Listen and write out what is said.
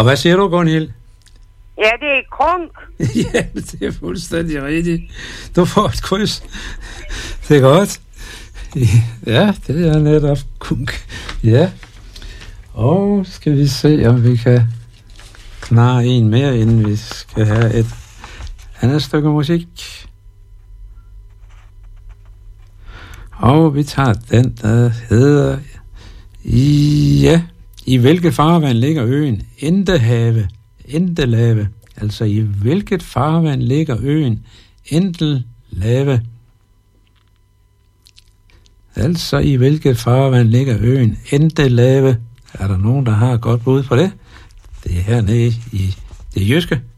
Og hvad siger du, Gunhild? Ja, det er Krunk. Ja, det er fuldstændig rigtigt. Du får et kryds. Det er godt. Ja, det er netop Kunk. Ja. Og skal vi se, om vi kan knarre en mere, inden vi skal have et andet stykke musik. Og vi tager den, der hedder... Ja, i hvilket farvand ligger øen Endelave? Endelave. Altså, i hvilket farvand ligger øen Endelave? Altså, i hvilket farvand ligger øen Endelave? Er der nogen, der har et godt bud på det? Det er hernede i det jyske.